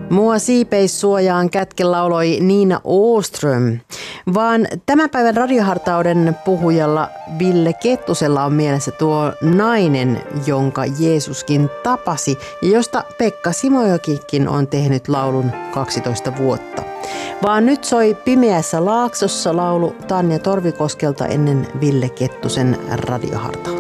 Mua siipeissuojaan kätke lauloi Nina Åström, vaan tämän päivän radiohartauden puhujalla Ville Kettusella on mielessä tuo nainen, jonka Jeesuskin tapasi ja josta Pekka Simojokikin on tehnyt laulun 12 vuotta. Vaan nyt soi Pimeässä laaksossa laulu Tanja Torvikoskelta ennen Ville Kettusen radiohartausta.